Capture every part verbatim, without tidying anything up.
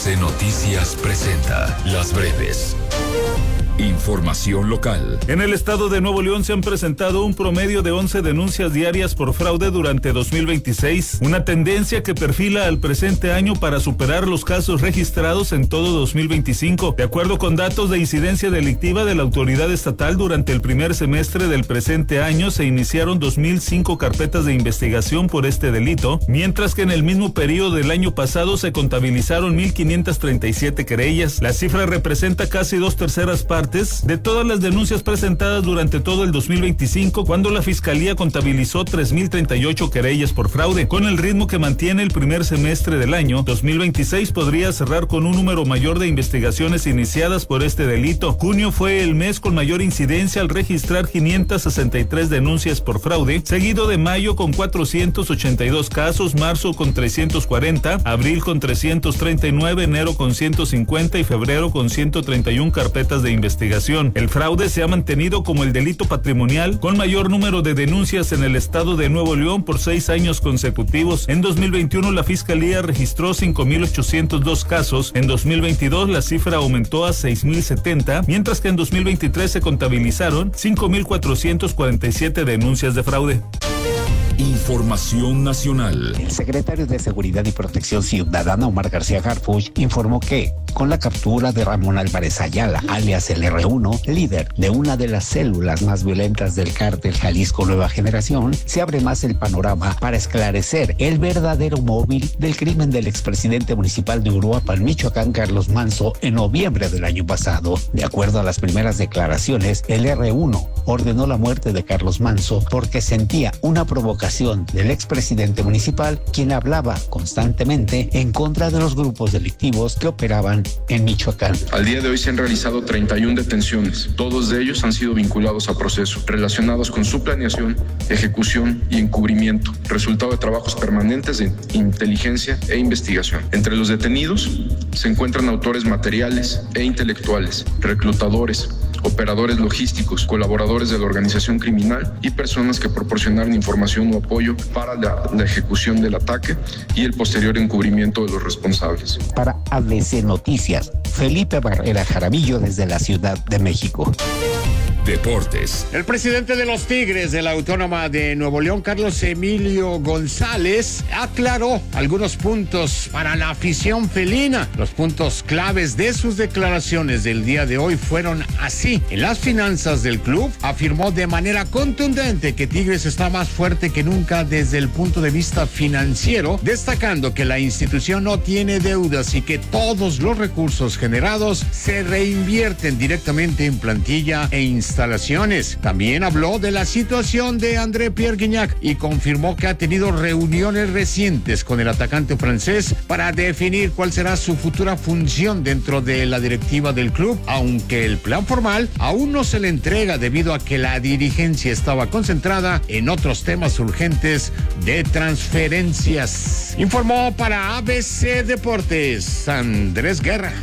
C Noticias presenta Las Breves. Información local. En el estado de Nuevo León se han presentado un promedio de once denuncias diarias por fraude durante dos mil veintiséis, una tendencia que perfila al presente año para superar los casos registrados en todo dos mil veinticinco. De acuerdo con datos de incidencia delictiva de la autoridad estatal, durante el primer semestre del presente año se iniciaron dos mil cinco carpetas de investigación por este delito, mientras que en el mismo periodo del año pasado se contabilizaron mil quinientas treinta y siete querellas. La cifra representa casi dos terceras partes de todas las denuncias presentadas durante todo el dos mil veinticinco, cuando la Fiscalía contabilizó tres mil treinta y ocho querellas por fraude. Con el ritmo que mantiene el primer semestre del año, dos mil veintiséis podría cerrar con un número mayor de investigaciones iniciadas por este delito. Junio fue el mes con mayor incidencia al registrar quinientas sesenta y tres denuncias por fraude, seguido de mayo con cuatrocientos ochenta y dos casos, marzo con trescientos cuarenta, abril con trescientos treinta y nueve, enero con ciento cincuenta y febrero con ciento treinta y una carpetas de investigación. El fraude se ha mantenido como el delito patrimonial con mayor número de denuncias en el estado de Nuevo León por seis años consecutivos. En dos mil veintiuno la Fiscalía registró cinco mil ochocientos dos casos, en dos mil veintidós la cifra aumentó a seis mil setenta, mientras que en dos mil veintitrés se contabilizaron cinco mil cuatrocientos cuarenta y siete denuncias de fraude. Información nacional. El secretario de Seguridad y Protección Ciudadana, Omar García Harfuch, informó que, con la captura de Ramón Álvarez Ayala, alias el erre uno, líder de una de las células más violentas del cártel Jalisco Nueva Generación, se abre más el panorama para esclarecer el verdadero móvil del crimen del expresidente municipal de Uruapan, Michoacán, Carlos Manso, en noviembre del año pasado. De acuerdo a las primeras declaraciones, el erre uno ordenó la muerte de Carlos Manso porque sentía una provocación del expresidente municipal, quien hablaba constantemente en contra de los grupos delictivos que operaban en Michoacán. Al día de hoy se han realizado treinta y una detenciones. Todos de ellos han sido vinculados a proceso, relacionados con su planeación, ejecución y encubrimiento, resultado de trabajos permanentes de inteligencia e investigación. Entre los detenidos se encuentran autores materiales e intelectuales, reclutadores, operadores logísticos, colaboradores de la organización criminal y personas que proporcionaron información o apoyo para la, la ejecución del ataque y el posterior encubrimiento de los responsables. Para A B C Noticias, Felipe Barrera Jaramillo desde la Ciudad de México. Deportes. El presidente de los Tigres de la Autónoma de Nuevo León, Carlos Emilio González, aclaró algunos puntos para la afición felina. Los puntos claves de sus declaraciones del día de hoy fueron así. En las finanzas del club, afirmó de manera contundente que Tigres está más fuerte que nunca desde el punto de vista financiero, destacando que la institución no tiene deudas y que todos los recursos generados se reinvierten directamente en plantilla e instalaciones. instalaciones. También habló de la situación de André Pierre Gignac y confirmó que ha tenido reuniones recientes con el atacante francés para definir cuál será su futura función dentro de la directiva del club, aunque el plan formal aún no se le entrega debido a que la dirigencia estaba concentrada en otros temas urgentes de transferencias. Informó para A B C Deportes, Andrés Guerra.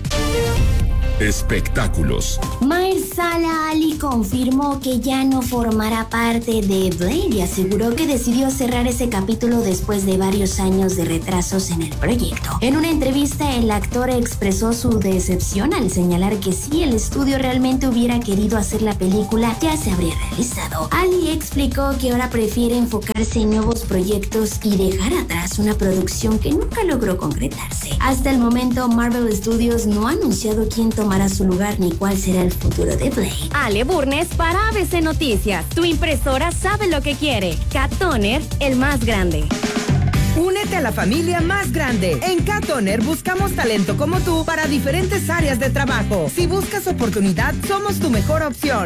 Espectáculos. Mahershala Ali confirmó que ya no formará parte de Blade y aseguró que decidió cerrar ese capítulo después de varios años de retrasos en el proyecto. En una entrevista, el actor expresó su decepción al señalar que si el estudio realmente hubiera querido hacer la película, ya se habría realizado. Ali explicó que ahora prefiere enfocarse en nuevos proyectos y dejar atrás una producción que nunca logró concretarse. Hasta el momento, Marvel Studios no ha anunciado quién tomará su lugar ni cuál será el futuro de Blade. Ale Burnes para A B C Noticias. Tu impresora sabe lo que quiere. Cat Toner, el más grande. Únete a la familia más grande. En Cat Toner buscamos talento como tú para diferentes áreas de trabajo. Si buscas oportunidad, somos tu mejor opción.